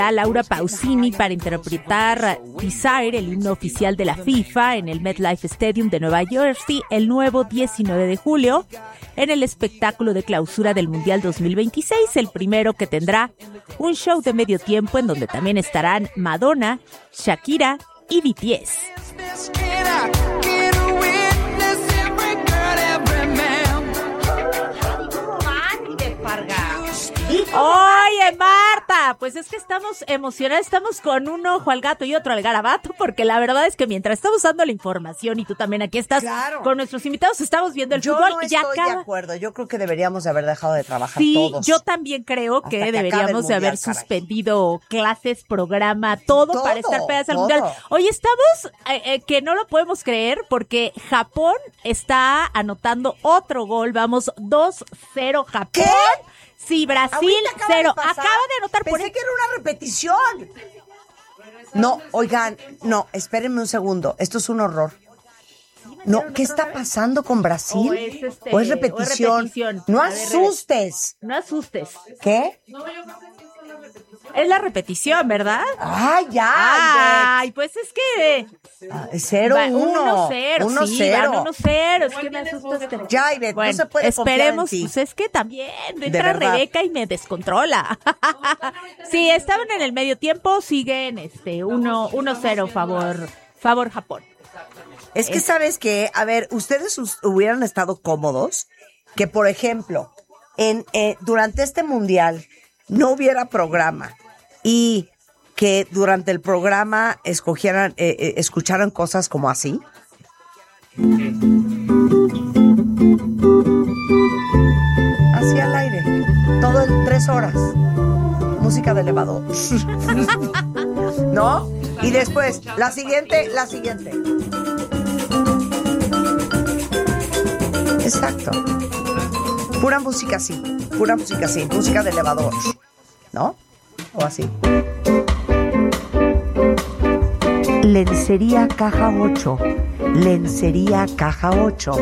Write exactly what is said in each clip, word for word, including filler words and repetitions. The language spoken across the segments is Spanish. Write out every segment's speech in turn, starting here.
a Laura Pausini para interpretar Desire, el himno oficial de la FIFA, en el MetLife Stadium de Nueva Jersey el nuevo diecinueve de julio, en el espectáculo de clausura del Mundial dos mil veintiséis, el primero que tendrá un show de medio tiempo en donde también estarán Madonna, Shakira y B T S. Oye, Marta, pues es que estamos emocionados, estamos con un ojo al gato y otro al garabato, porque la verdad es que mientras estamos dando la información y tú también aquí estás claro. con nuestros invitados, estamos viendo el yo fútbol. No y ya estoy acaba... de acuerdo, yo creo que deberíamos de haber dejado de trabajar sí, todos. Sí, yo también creo que, que deberíamos mundial, de haber caray. suspendido clases, programa, todo, todo para estar pegadas al mundial. Hoy estamos, eh, eh, que no lo podemos creer, porque Japón está anotando otro gol, vamos dos cero Japón. ¿Qué? Sí, Brasil, cero. Acaba de anotar Pensé por... que era una repetición. No, oigan, no, espérenme un segundo. Esto es un horror. No, ¿qué está pasando con Brasil? O es, este, ¿O es repetición? O es repetición. No asustes. No asustes. ¿Qué? No, yo creo que sí es la repetición. Es la repetición, ¿verdad? ¡Ay, ya! ¡Ay, pues es que... Ah, cero, va, uno. Uno, cero. Uno, sí, cero. Van uno, cero. Es que me asustaste. Ya, Ivette, bueno, no se puede esperemos, confiar en ti. Pues es que también entra Rebeca y me descontrola. Sí, estaban en el medio tiempo, siguen este uno, uno cero favor, favor Japón. Es que, ¿sabes qué? A ver, ustedes hubieran estado cómodos que, por ejemplo, en eh, durante este mundial no hubiera programa y que durante el programa escogieran, eh, eh, escucharan cosas como así. Así al aire. Todo en tres horas. Música de elevador. ¿No? Y después, la siguiente, la siguiente. Exacto. Pura música así, pura música así, música de elevador, ¿no? O así. Lencería Caja ocho, Lencería Caja ocho.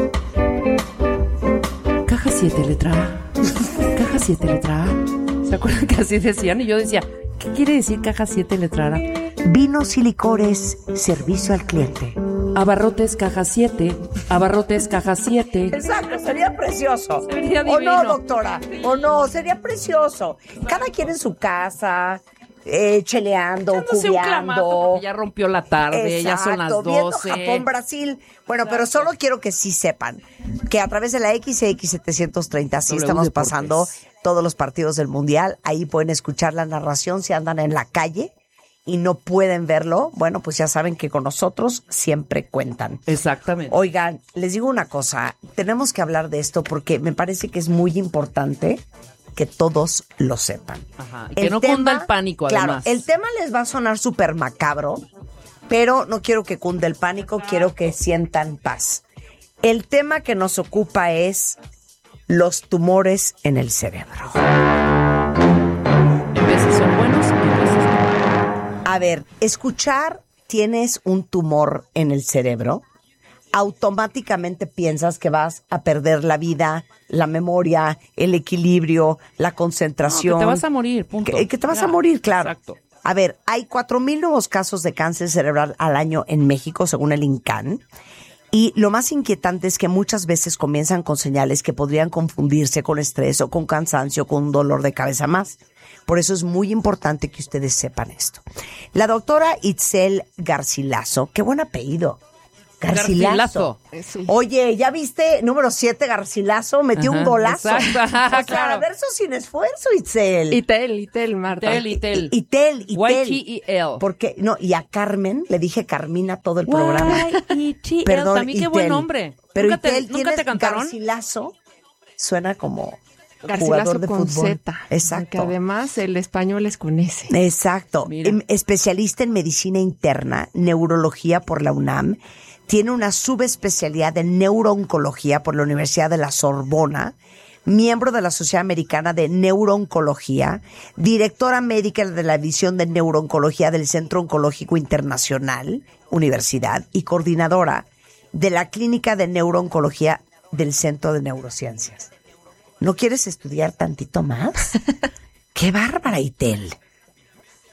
Caja siete, letra A. Caja siete, letra A. ¿Se acuerdan que así decían? Y yo decía, ¿qué quiere decir caja siete, letra A? Vinos y licores, servicio al cliente. Abarrotes caja siete, abarrotes caja siete. Exacto, sería precioso. Sería divino. O no, doctora, o no, sería precioso. Cada quien en su casa, eh, cheleando, cubeando. Ya rompió la tarde, exacto, ya son las doce. Viendo Japón, Brasil. Bueno, exacto. Pero solo quiero que sí sepan que a través de la X X setecientos treinta sí w estamos Deportes. Pasando todos los partidos del Mundial. Ahí pueden escuchar la narración si andan en la calle y no pueden verlo, bueno, pues ya saben que con nosotros siempre cuentan. Exactamente. Oigan, les digo una cosa, tenemos que hablar de esto porque me parece que es muy importante que todos lo sepan. Ajá, y que el no tema, cunda el pánico, además. Claro, el tema les va a sonar súper macabro, pero no quiero que cunda el pánico, quiero que sientan paz. El tema que nos ocupa es los tumores en el cerebro. En veces son buenos y en veces no. A ver, escuchar tienes un tumor en el cerebro, automáticamente piensas que vas a perder la vida, la memoria, el equilibrio, la concentración. No, que te vas a morir, punto. Que, que te vas ya, a morir, claro. Exacto. A ver, hay cuatro mil nuevos casos de cáncer cerebral al año en México, según el INCAN. Y lo más inquietante es que muchas veces comienzan con señales que podrían confundirse con estrés o con cansancio, con un dolor de cabeza más. Por eso es muy importante que ustedes sepan esto. La doctora Itzel Garcilaso, qué buen apellido. Garcilaso. Garcilaso. Oye, ¿ya viste? Número siete, Garcilaso, metió Ajá, un golazo. Exacto. O sea, claro. verso sin esfuerzo, Itzel. Itel, Itel, Marta. Itel, Itel. Itel, Itel. Y T E L. Porque, no, y a Carmen le dije Carmina todo el programa. Y T E L. Perdón, también qué Itel. buen nombre. Pero ¿Nunca Itel, te, ¿nunca te cantaron? Garcilaso suena como Garcilaso jugador de con fútbol. Z. Exacto. Que además el español es con S. Exacto. Mira. Especialista en medicina interna, neurología por la UNAM. Tiene una subespecialidad en neurooncología por la Universidad de la Sorbona, miembro de la Sociedad Americana de Neurooncología, directora médica de la División de Neurooncología del Centro Oncológico Internacional, Universidad, y coordinadora de la Clínica de Neurooncología del Centro de Neurociencias. ¿No quieres estudiar tantito más? ¡Qué bárbara, Itel!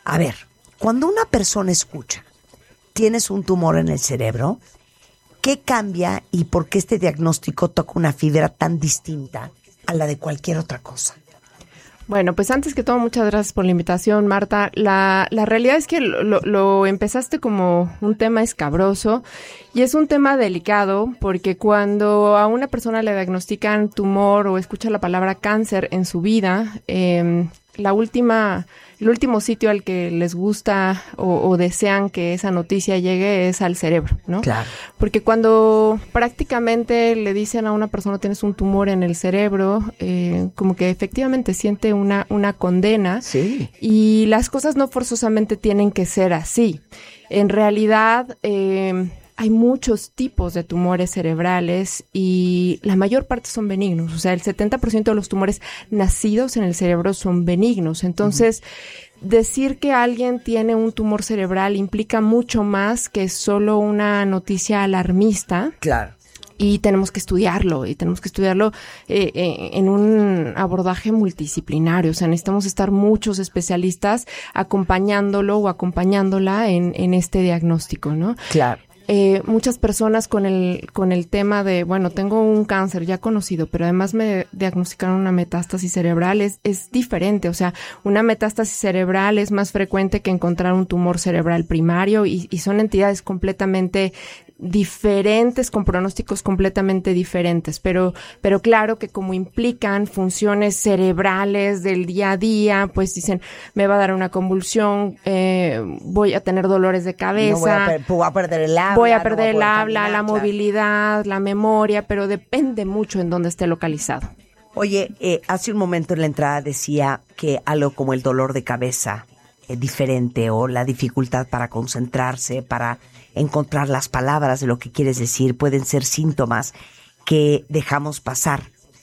A ver, cuando una persona escucha, tienes un tumor en el cerebro, ¿qué cambia y por qué este diagnóstico toca una fibra tan distinta a la de cualquier otra cosa? Bueno, pues antes que todo, muchas gracias por la invitación, Marta. La, la realidad es que lo, lo, lo empezaste como un tema escabroso y es un tema delicado porque cuando a una persona le diagnostican tumor o escucha la palabra cáncer en su vida, eh, la última, el último sitio al que les gusta o, o desean que esa noticia llegue es al cerebro, ¿no? Claro. Porque cuando prácticamente le dicen a una persona tienes un tumor en el cerebro, eh, como que efectivamente siente una, una condena. Sí. Y las cosas no forzosamente tienen que ser así. En realidad, eh, hay muchos tipos de tumores cerebrales y la mayor parte son benignos. O sea, el setenta por ciento de los tumores nacidos en el cerebro son benignos. Entonces, uh-huh. decir que alguien tiene un tumor cerebral implica mucho más que solo una noticia alarmista. Claro. Y tenemos que estudiarlo, y tenemos que estudiarlo eh, eh, en un abordaje multidisciplinario. O sea, necesitamos estar muchos especialistas acompañándolo o acompañándola en, en este diagnóstico, ¿no? Claro. Eh, muchas personas con el con el tema de, bueno, tengo un cáncer ya conocido, pero además me diagnosticaron una metástasis cerebral, es, es diferente. O sea, una metástasis cerebral es más frecuente que encontrar un tumor cerebral primario y, y son entidades completamente diferentes, con pronósticos completamente diferentes, pero pero claro que como implican funciones cerebrales del día a día, pues dicen, me va a dar una convulsión, eh, voy a tener dolores de cabeza, no voy, a per- voy a perder el habla, voy a perder no voy a el habla, caminar, la claro. movilidad, la memoria, pero depende mucho en dónde esté localizado. Oye, eh, hace un momento en la entrada decía que algo como el dolor de cabeza eh, diferente o la dificultad para concentrarse, para encontrar las palabras de lo que quieres decir, pueden ser síntomas que dejamos pasar.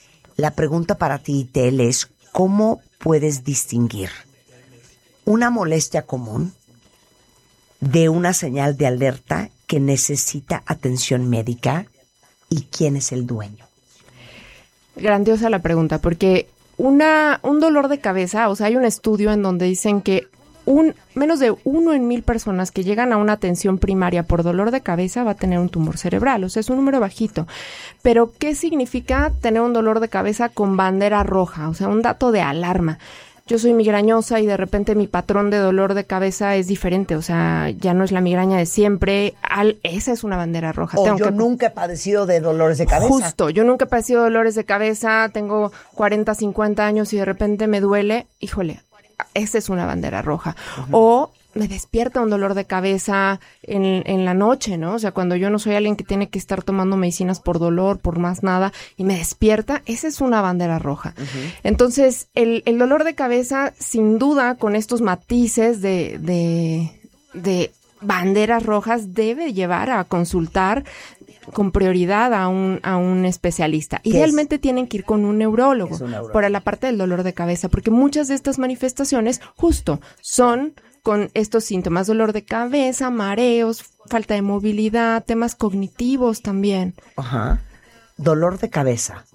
La pregunta para ti, Tel, es ¿cómo puedes distinguir una molestia común de una señal de alerta que necesita atención médica y quién es el dueño? Grandiosa la pregunta, porque una un dolor de cabeza, o sea, hay un estudio en donde dicen que un menos de uno en mil personas que llegan a una atención primaria por dolor de cabeza va a tener un tumor cerebral. O sea, es un número bajito. Pero, ¿qué significa tener un dolor de cabeza con bandera roja? O sea, un dato de alarma. Yo soy migrañosa y de repente mi patrón de dolor de cabeza es diferente. O sea, ya no es la migraña de siempre. Al, esa es una bandera roja. O Tengo yo que, nunca he padecido de dolores de cabeza. Justo, yo nunca he padecido dolores de cabeza. Tengo cuarenta, cincuenta años y de repente me duele. Híjole, esa es una bandera roja. Uh-huh. O me despierta un dolor de cabeza en, en la noche, ¿no? O sea, cuando yo no soy alguien que tiene que estar tomando medicinas por dolor, por más nada, y me despierta, esa es una bandera roja. Uh-huh. Entonces, el, el dolor de cabeza, sin duda, con estos matices de, de, de banderas rojas, debe llevar a consultar con prioridad a un a un especialista. Idealmente es? tienen que ir con un neurólogo, un neurólogo por la parte del dolor de cabeza, porque muchas de estas manifestaciones justo son con estos síntomas: dolor de cabeza, mareos, falta de movilidad, temas cognitivos también. Ajá. Dolor de cabeza.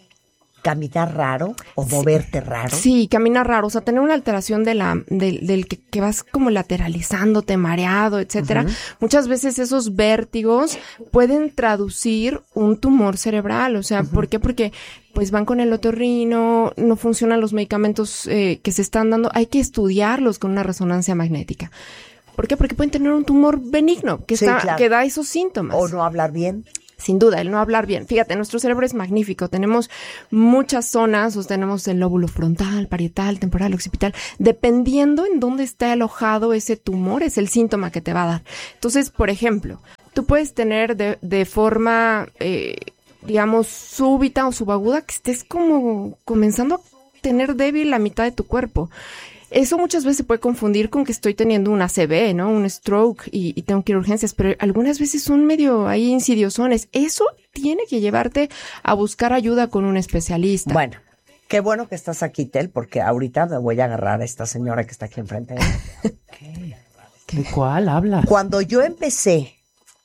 ¿Caminar raro o sí. moverte raro? Sí, caminar raro, o sea, tener una alteración de la del, del que, que vas como lateralizándote, mareado, etcétera. Uh-huh. Muchas veces esos vértigos pueden traducir un tumor cerebral, o sea, uh-huh. ¿por qué? Porque pues van con el otorrino, no funcionan los medicamentos eh, que se están dando, hay que estudiarlos con una resonancia magnética. ¿Por qué? Porque pueden tener un tumor benigno que, sí, está, claro. que da esos síntomas. O no hablar bien. Sin duda, el no hablar bien. Fíjate, nuestro cerebro es magnífico. Tenemos muchas zonas, o tenemos el lóbulo frontal, parietal, temporal, occipital. Dependiendo en dónde está alojado ese tumor, es el síntoma que te va a dar. Entonces, por ejemplo, tú puedes tener de, de forma, eh, digamos, súbita o subaguda, que estés como comenzando a tener débil la mitad de tu cuerpo. Eso muchas veces se puede confundir con que estoy teniendo un A C V, ¿no? Un stroke y, y tengo que ir a urgencias, pero algunas veces son medio ahí insidiosones. Eso tiene que llevarte a buscar ayuda con un especialista. Bueno, qué bueno que estás aquí, Tel, porque ahorita me voy a agarrar a esta señora que está aquí enfrente de mí. ¿Qué? ¿De cuál habla? Cuando yo empecé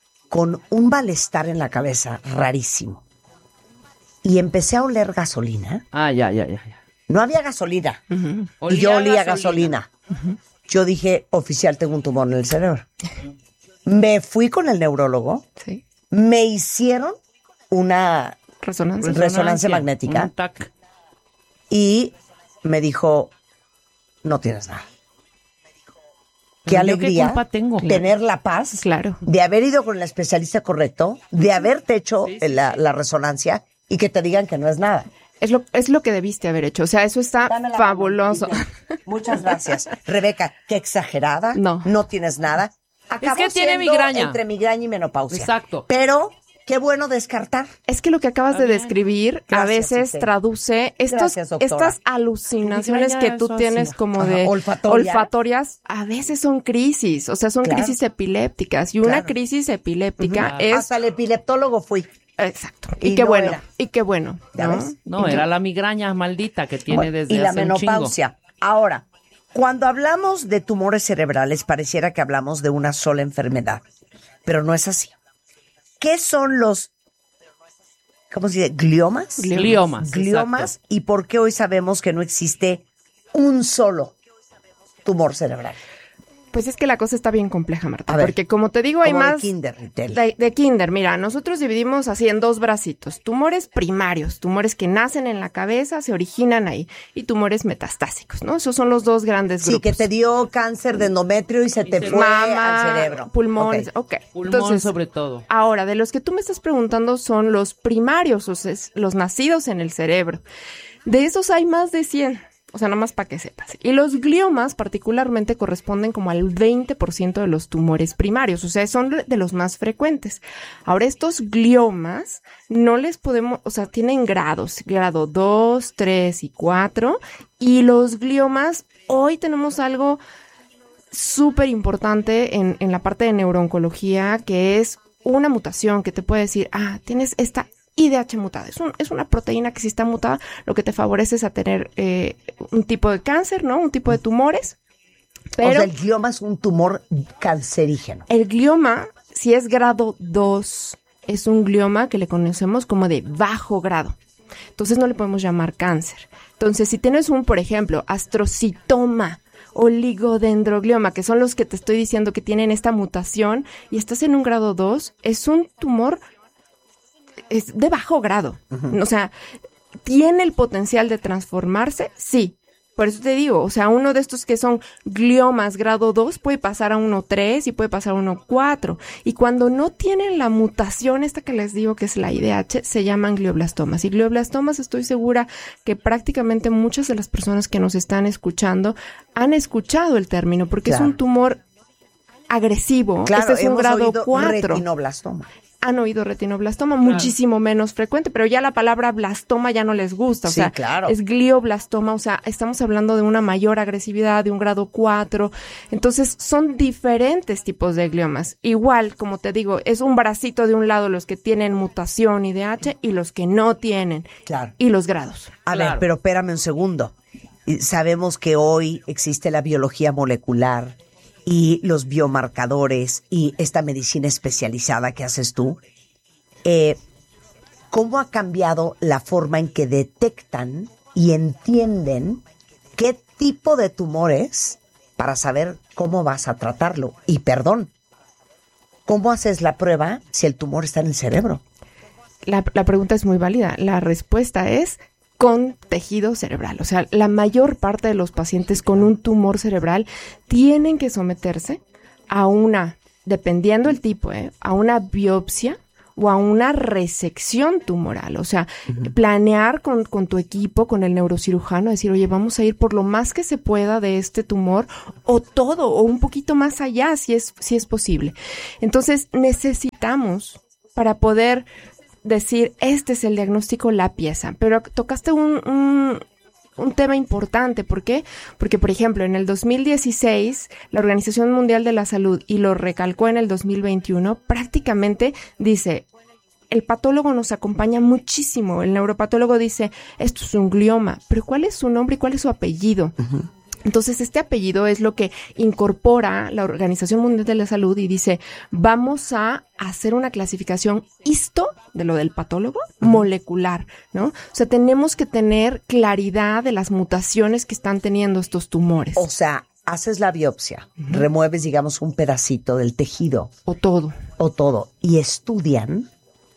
con un malestar en la cabeza rarísimo y empecé a oler gasolina. Ah, ya, ya, ya, ya. No había gasolina. Uh-huh. Y yo olía gasolina. gasolina. Uh-huh. yo dije, oficial, tengo un tumor en el cerebro. Me fui con el neurólogo, Sí. me hicieron una Resonancia. resonancia magnética Un tac. y me dijo, no tienes nada. Qué Pero yo alegría qué culpa tengo. tener la paz Claro. de haber ido con el especialista correcto, de haberte hecho Sí, sí, la, sí. la resonancia y que te digan que no es nada. Es lo, es lo que debiste haber hecho. O sea, eso está Dame la fabuloso. mano, Cristian. Muchas gracias. Rebeca, qué exagerada. No. No tienes nada. Acabó que tiene siendo migraña. entre migraña y menopausia. Exacto. Pero qué bueno descartar. Es que lo que acabas Está de bien. describir a Gracias, veces Ite. traduce estos, Gracias, doctora. estas alucinaciones Migraña, que tú eso tienes así. como Ajá, de olfatoria. olfatorias, a veces son crisis, o sea, son Claro. crisis epilépticas. Y una Claro. crisis epiléptica Ujú. es... Hasta el epileptólogo fui. Exacto. Y Y, qué no bueno, era. y qué bueno. ¿Ya ¿no? ves? No, era la migraña maldita que tiene Bueno, desde y la hace un chingo. menopausia. Ahora, cuando hablamos de tumores cerebrales, pareciera que hablamos de una sola enfermedad, pero no es así. ¿Qué son los, cómo se dice, gliomas? Gliomas. Gliomas, exacto. y por qué hoy sabemos que no existe un solo tumor cerebral. Pues es que la cosa está bien compleja, Marta, A ver, porque como te digo, hay Como de más... kinder, Ritel. De, de kinder, mira, nosotros dividimos así en dos bracitos. Tumores primarios, tumores que nacen en la cabeza, se originan ahí, y tumores metastásicos, ¿no? Esos son los dos grandes Sí, grupos. que te dio cáncer de endometrio y se te se- fue Mama, al cerebro. pulmones, Ok. ok. Pulmón Entonces, sobre todo. ahora, de los que tú me estás preguntando son los primarios, o sea, es- los nacidos en el cerebro. De esos hay más de cien. O sea, nada más para que sepas. Y los gliomas particularmente corresponden como al veinte por ciento de los tumores primarios. O sea, son de los más frecuentes. Ahora, estos gliomas no les podemos, o sea, tienen grados. Grado dos, tres y cuatro. Y los gliomas, hoy tenemos algo súper importante en, en la parte de neurooncología, que es una mutación que te puede decir, ah, tienes esta I D H mutada. Es, un, es una proteína que si está mutada, lo que te favorece es a tener eh, un tipo de cáncer, ¿no? Un tipo de tumores. Pero O sea, el glioma es un tumor cancerígeno. el glioma, si es grado dos, es un glioma que le conocemos como de bajo grado. Entonces no le podemos llamar cáncer. Entonces, si tienes un, por ejemplo, astrocitoma, oligodendroglioma, que son los que te estoy diciendo que tienen esta mutación, y estás en un grado dos, es un tumor es de bajo grado. Uh-huh. O sea, ¿tiene el potencial de transformarse? Sí. Por eso te digo, o sea, uno de estos que son gliomas grado dos puede pasar a uno tres y puede pasar a uno cuatro. Y cuando no tienen la mutación esta que les digo que es la I D H, se llaman glioblastomas. Y glioblastomas estoy segura que prácticamente muchas de las personas que nos están escuchando han escuchado el término, porque claro. es un tumor agresivo. Claro, este es un hemos grado oído cuatro. retinoblastoma. Han oído retinoblastoma, claro. muchísimo menos frecuente, pero ya la palabra blastoma ya no les gusta, o sí, sea, claro. es glioblastoma, o sea, estamos hablando de una mayor agresividad, de un grado cuatro, entonces son diferentes tipos de gliomas. Igual, como te digo, es un bracito de un lado los que tienen mutación I D H y los que no tienen, claro. y los grados. A claro. ver, pero espérame un segundo. Sabemos que hoy existe la biología molecular y los biomarcadores y esta medicina especializada que haces tú, eh, ¿cómo ha cambiado la forma en que detectan y entienden qué tipo de tumor es para saber cómo vas a tratarlo? Y perdón, ¿cómo haces la prueba si el tumor está en el cerebro? La, la pregunta es muy válida. La respuesta es con tejido cerebral. O sea, la mayor parte de los pacientes con un tumor cerebral tienen que someterse a una, dependiendo el tipo, ¿eh? a una biopsia o a una resección tumoral. O sea, uh-huh. planear con, con tu equipo, con el neurocirujano, decir, oye, vamos a ir por lo más que se pueda de este tumor o todo, o un poquito más allá, si es, si es posible. Entonces, necesitamos para poder decir, este es el diagnóstico, la pieza. Pero tocaste un, un, un tema importante. ¿Por qué? Porque, por ejemplo, en el dos mil dieciséis, la Organización Mundial de la Salud, y lo recalcó en el dos mil veintiuno, prácticamente dice, el patólogo nos acompaña muchísimo. El neuropatólogo dice, esto es un glioma. Pero ¿cuál es su nombre y cuál es su apellido? Uh-huh. Entonces, este apellido es lo que incorpora la Organización Mundial de la Salud y dice, vamos a hacer una clasificación histo de lo del patólogo molecular, ¿no? O sea, tenemos que tener claridad de las mutaciones que están teniendo estos tumores. O sea, haces la biopsia, uh-huh. remueves, digamos, un pedacito del tejido. O todo. O todo. Y estudian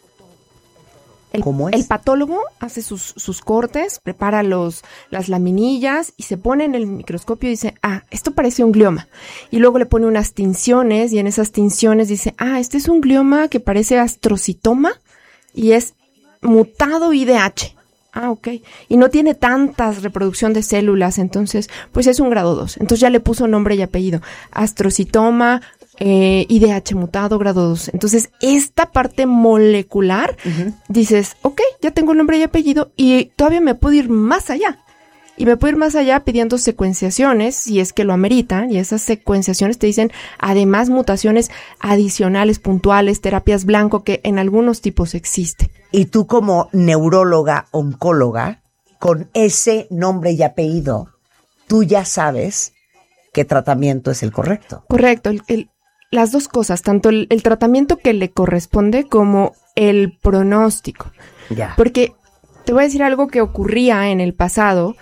el, cómo es. El patólogo hace sus, sus cortes, prepara los, las laminillas y se pone en el microscopio y dice, ah, esto parece un glioma. Y luego le pone unas tinciones y en esas tinciones dice, ah, este es un glioma que parece astrocitoma y es mutado I D H. Ah, ok. Y no tiene tantas reproducción de células, entonces, pues es un grado dos. Entonces ya le puso nombre y apellido. Astrocitoma, eh, I D H mutado, grado dos. Entonces, esta parte molecular, uh-huh. dices, ok, ya tengo nombre y apellido y todavía me puedo ir más allá. Y me puedo ir más allá pidiendo secuenciaciones, si es que lo ameritan, y esas secuenciaciones te dicen, además, mutaciones adicionales, puntuales, terapias blanco, que en algunos tipos existe. Y tú como neuróloga, oncóloga, con ese nombre y apellido, tú ya sabes qué tratamiento es el correcto. Correcto, el, el, las dos cosas, tanto el, el tratamiento que le corresponde como el pronóstico. Ya. Porque te voy a decir algo que ocurría en el pasado,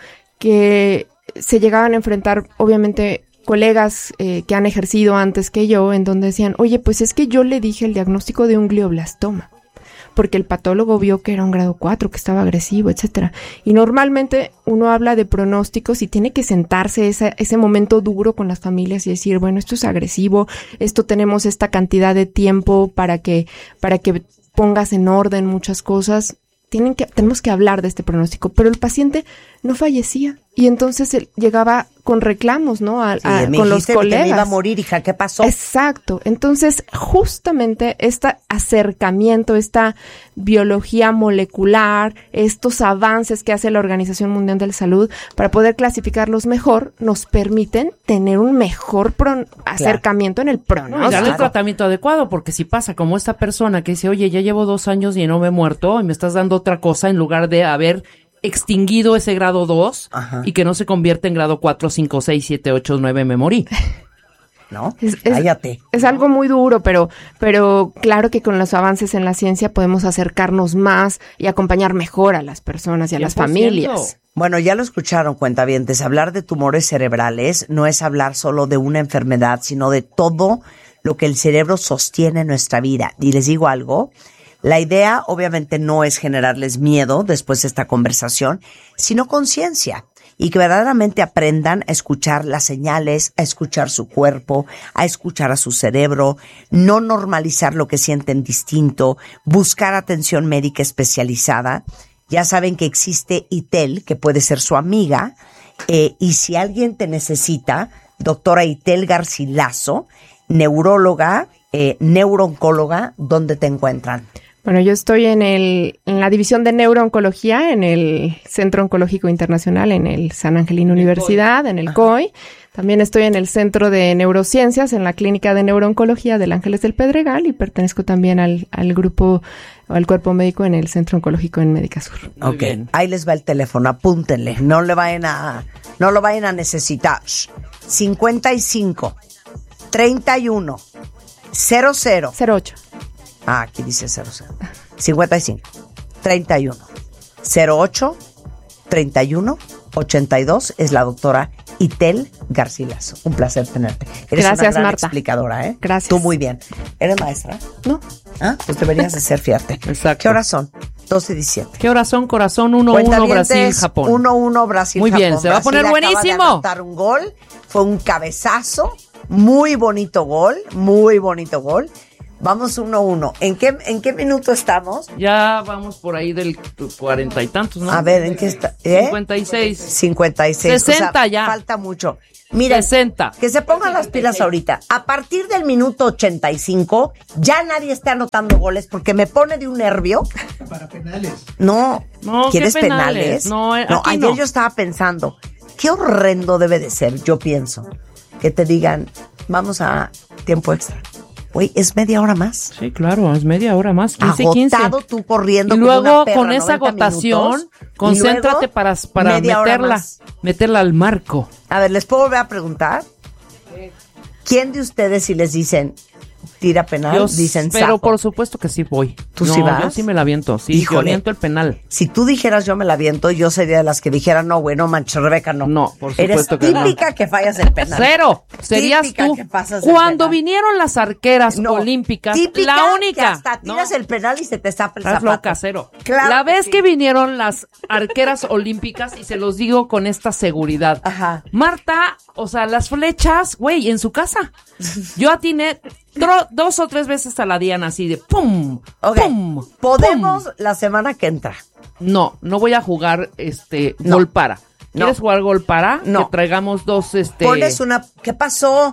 que se llegaban a enfrentar, obviamente, colegas eh, que han ejercido antes que yo, en donde decían, oye, pues es que yo le dije el diagnóstico de un glioblastoma, porque el patólogo vio que era un grado cuatro, que estaba agresivo, etcétera. Y normalmente uno habla de pronósticos y tiene que sentarse ese, ese momento duro con las familias y decir, bueno, esto es agresivo, esto tenemos esta cantidad de tiempo para que, para que pongas en orden muchas cosas. Tienen que, tenemos que hablar de este pronóstico, pero el paciente no fallecía y entonces él llegaba con reclamos, ¿no? A, sí, a, me con los colegas. Que me iba a morir, hija, ¿qué pasó? Exacto. Entonces, justamente este acercamiento, esta biología molecular, estos avances que hace la Organización Mundial de la Salud para poder clasificarlos mejor, nos permiten tener un mejor pro- acercamiento claro. en el pronóstico. No, y darle el tratamiento adecuado, porque si pasa como esta persona que dice, oye, ya llevo dos años y no me he muerto y me estás dando otra cosa en lugar de haber extinguido ese grado dos Ajá. y que no se convierte en grado cuatro, cinco, seis, siete, ocho, nueve, me morí. ¿No? Es, es, Cállate. Es algo muy duro, pero, pero claro que con los avances en la ciencia podemos acercarnos más y acompañar mejor a las personas y a las familias. Bueno, ya lo escucharon, cuentavientes. Hablar de tumores cerebrales no es hablar solo de una enfermedad, sino de todo lo que el cerebro sostiene en nuestra vida. Y les digo algo. La idea, obviamente, no es generarles miedo después de esta conversación, sino conciencia. Y que verdaderamente aprendan a escuchar las señales, a escuchar su cuerpo, a escuchar a su cerebro, no normalizar lo que sienten distinto, buscar atención médica especializada. Ya saben que existe Itel, que puede ser su amiga, eh, y si alguien te necesita, doctora Itel Garcilaso, neuróloga, eh, neurooncóloga, ¿dónde te encuentran? Bueno, yo estoy en el en la división de neurooncología en el Centro Oncológico Internacional, en el San Angelino Universidad, en el C O I. También estoy en el Centro de Neurociencias, en la Clínica de Neurooncología del Ángeles del Pedregal, y pertenezco también al, al grupo, al cuerpo médico en el Centro Oncológico en Médica Sur. Ok, bien. Ahí les va el teléfono, apúntenle, no le vayan a, no lo vayan a necesitar. cincuenta y cinco, treinta y uno, cero cero. cero ocho. Ah, aquí dice cero cero. cincuenta y cinco, treinta y uno, cero ocho, treinta y uno, ochenta y dos. Es la doctora Itel Garcilaso. Un placer tenerte. Eres Gracias, una gran Marta. explicadora, ¿eh? Gracias. Tú muy bien. ¿Eres maestra? No. Ah, pues deberías de ser, fíjate. Exacto. ¿Qué horas son? doce diecisiete. ¿Qué horas son, corazón? uno uno Brasil, Japón. uno uno Brasil, Muy bien, Japón. se va a poner Brasil buenísimo. acaba de anotar un gol. Fue un cabezazo. Muy bonito gol. Muy bonito gol. Vamos uno uno. ¿En qué, ¿En qué minuto estamos? Ya vamos por ahí del cuarenta y tantos, ¿no? A ver, ¿en qué está? ¿Eh? cincuenta y seis. cincuenta y seis. sesenta o sea, ya. Falta mucho. Miren, sesenta. Que se pongan las pilas ahorita. A partir del minuto ochenta y cinco, ya nadie está anotando goles porque me pone de un nervio. Para penales. No. No, ¿Quieres ¿qué penales? penales? No, eh, no aquí ayer no. yo estaba pensando, qué horrendo debe de ser, yo pienso, que te digan, vamos a tiempo extra. Güey, es media hora más. Sí, claro, es media hora más. quince, Agotado quince. tú corriendo. Y como luego, una perra, con esa noventa agotación, minutos, concéntrate y luego, para, para media hora meterla, más. meterla al marco. A ver, ¿les puedo volver a preguntar? ¿Quién de ustedes, si les dicen tira penal, Yo, dicen pero saco? por supuesto que sí voy. ¿Tú no, sí vas? yo sí me la aviento, sí, Híjole. yo aviento el penal. Si tú dijeras yo me la aviento, yo sería de las que dijera, no, güey, no manches, Rebeca, no. No, por Eres supuesto que no. típica que fallas el penal. Cero. Serías Típica tú. que pasas el Cuando penal. vinieron las arqueras No, olímpicas, típica la que única. hasta tiras No, el penal y se te zapa el estás zapato. loca, cero. Claro la que vez sí. que vinieron las arqueras olímpicas, y se los digo con esta seguridad. Ajá. Marta, o sea, las flechas, güey, en su casa. Yo atiné tro- dos o tres veces a la Diana así de pum, Ok, pum. podemos pum. la semana que entra. No, no voy a jugar este No. gol para. ¿Quieres No. jugar gol para? No. Que traigamos dos, este. Pones una... ¿Qué pasó?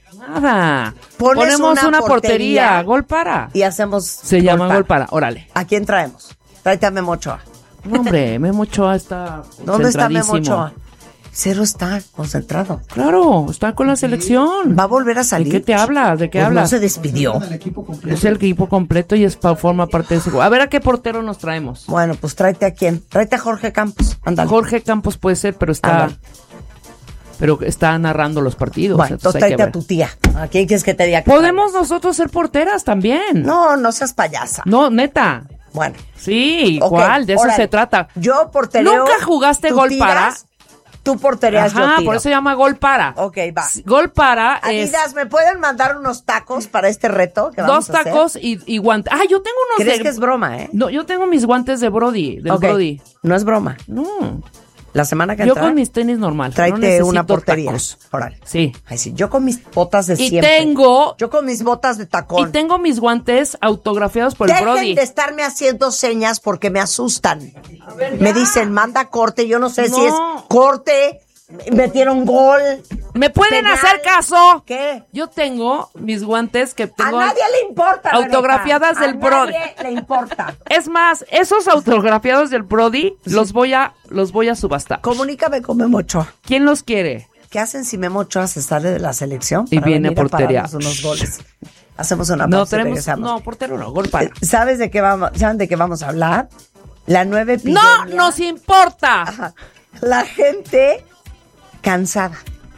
Nada. Pones Ponemos una una, portería. portería. Gol para. Y hacemos... Se llama gol para. Órale. ¿A quién traemos? Tráete a Memo Ochoa. No, hombre, Memo Ochoa está ¿Dónde está Memo concentradísimo. Ochoa? Cero está concentrado. Claro, está con la selección. Va a volver a ¿De salir. qué te hablas? ¿De qué Pues hablas? no se despidió. Es el equipo completo y es pa- forma parte de ese grupo. A ver, ¿a qué portero nos traemos? Bueno, pues tráete a quién. Tráete a Jorge Campos. Ándale. Jorge Campos puede ser, pero está... Ándale. Pero está narrando los partidos. Bueno, entonces entonces hay que tráete a ver. tu tía. ¿A quién quieres que te diga? que Podemos nosotros ser porteras también. traigas? No, no seas payasa. No, neta. Bueno. Sí, ok, ¿cuál? De eso órale. se trata. Yo portereo. ¿Nunca jugaste tú gol tiras, para? Tú portereas, yo Ajá, tiro. por eso se llama gol para. Ok, va. Gol para es Adidas, ¿me pueden mandar unos tacos para este reto que vamos dos a hacer? tacos y, y guantes. Ah, yo tengo unos ¿Crees de... que es broma, eh? No, yo tengo mis guantes de Brody, del Ok, Brody. no es broma. No, La semana que yo entra, con mis tenis normal. tráete no necesito una portería. tacos. Órale. Sí. Ay, sí, yo con mis botas de Y siempre. tengo... Yo con mis botas de Y tacón. tengo mis guantes autografiados por Dejen el Brody. de estarme haciendo señas porque me asustan. Me dicen, manda corte. Yo no sé si No. es corte, metieron gol. ¿Me pueden penal. hacer caso? ¿Qué? Yo tengo mis guantes que tengo... A nadie le importa, autografiadas Rebeca. del Brody. A nadie le importa. Es más, esos autografiados del Brody los voy a los voy a subastar. Comunícame con Memo Ochoa. ¿Quién los quiere? ¿Qué hacen si Memo Ochoa se sale de la selección? Y para viene venir a portería. pararnos unos goles. Hacemos una No, pausa y tenemos... regresamos. No, portero no, gol para. ¿Sabes de qué vamos? ¿Saben de qué vamos a hablar? La nueva epidemia. ¡No nos importa! Ajá. La gente cansada.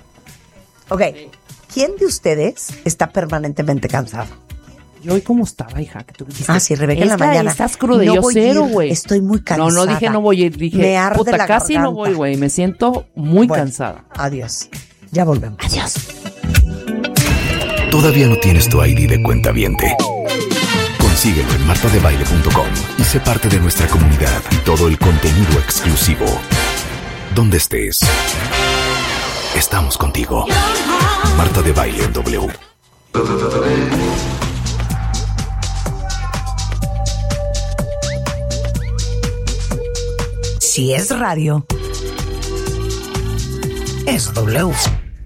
Ok. ¿Quién de ustedes está permanentemente cansado? Yo hoy cómo estaba, hija, que tú dijiste. Ah, sí, Rebeca en la "Esta- mañana. Estás cruda, No yo voy a cero, ir, güey. estoy muy No, cansada. no dije no voy a ir, dije, Me arde puta, la casi no garganta. voy, güey. Me siento muy Bueno, cansada. Adiós. Ya volvemos. Adiós. ¿Todavía no tienes tu I D de cuentaviente? Consíguelo en marta de baile punto com y sé parte de nuestra comunidad y todo el contenido exclusivo. Donde estés, estamos contigo. Marta de Baile en W. Si es radio, es W.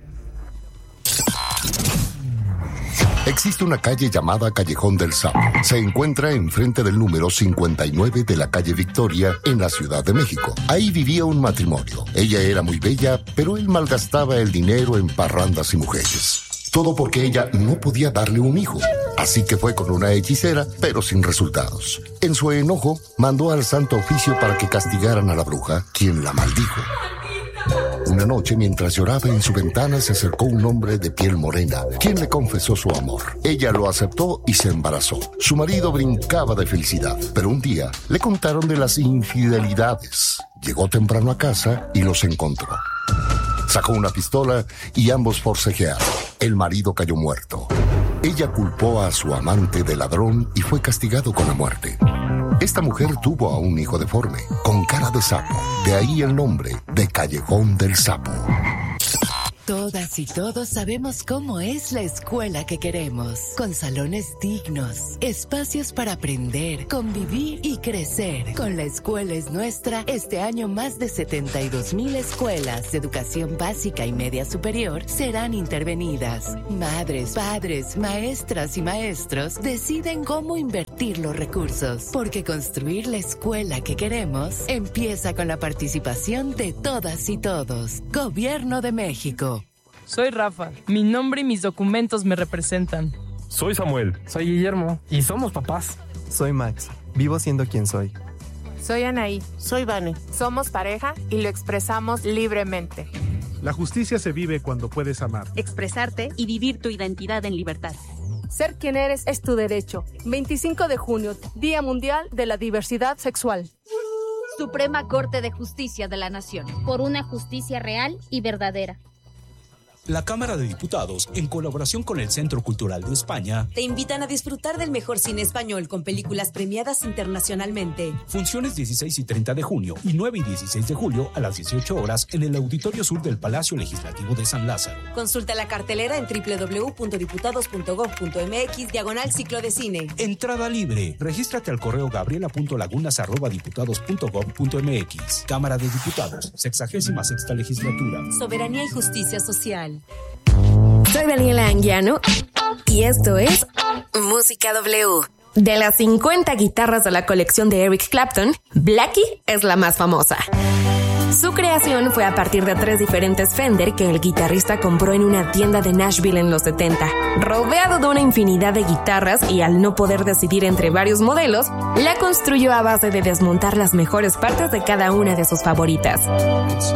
Existe una calle llamada Callejón del Sapo. Se encuentra enfrente del número cincuenta y nueve de la calle Victoria, en la Ciudad de México. Ahí vivía un matrimonio. Ella era muy bella, pero él malgastaba el dinero en parrandas y mujeres. Todo porque ella no podía darle un hijo. Así que fue con una hechicera, pero sin resultados. En su enojo, mandó al Santo Oficio para que castigaran a la bruja, quien la maldijo. Una noche, mientras lloraba en su ventana, se acercó un hombre de piel morena, quien le confesó su amor. Ella lo aceptó y se embarazó. Su marido brincaba de felicidad, pero un día le contaron de las infidelidades. Llegó temprano a casa y los encontró. Sacó una pistola y ambos forcejearon. El marido cayó muerto. Ella culpó a su amante de ladrón y fue castigado con la muerte. Esta mujer tuvo a un hijo deforme, con cara de sapo. De ahí el nombre de Callejón del Sapo. Todas y todos sabemos cómo es la escuela que queremos, con salones dignos, espacios para aprender, convivir y crecer. Con La Escuela es Nuestra, este año más de setenta y dos mil escuelas de educación básica y media superior serán intervenidas. Madres, padres, maestras y maestros deciden cómo invertir los recursos, porque construir la escuela que queremos empieza con la participación de todas y todos. Gobierno de México. Soy Rafa. Mi nombre y mis documentos me representan. Soy Samuel. Soy Guillermo. Y somos papás. Soy Max. Vivo siendo quien soy. Soy Anaí. Soy Vane. Somos pareja y lo expresamos libremente. La justicia se vive cuando puedes amar, expresarte y vivir tu identidad en libertad. Ser quien eres es tu derecho. veinticinco de junio, Día Mundial de la Diversidad Sexual. Suprema Corte de Justicia de la Nación. Por una justicia real y verdadera. La Cámara de Diputados, en colaboración con el Centro Cultural de España, te invitan a disfrutar del mejor cine español con películas premiadas internacionalmente. Funciones dieciséis y treinta de junio y nueve y dieciséis de julio a las dieciocho horas en el Auditorio Sur del Palacio Legislativo de San Lázaro. Consulta la cartelera en doble u doble u doble u punto diputados punto gob punto eme equis diagonal ciclo de cine. Entrada libre. Regístrate al correo gabriela punto lagunas arroba diputados punto gob punto eme equis. Cámara de Diputados, sexagésima sexta legislatura. Soberanía y justicia social. Soy Daniela Anguiano y esto es Música W. De las cincuenta guitarras de la colección de Eric Clapton, Blackie es la más famosa. Su creación fue a partir de tres diferentes Fender que el guitarrista compró en una tienda de Nashville en los setenta. Rodeado de una infinidad de guitarras y al no poder decidir entre varios modelos, la construyó a base de desmontar las mejores partes de cada una de sus favoritas.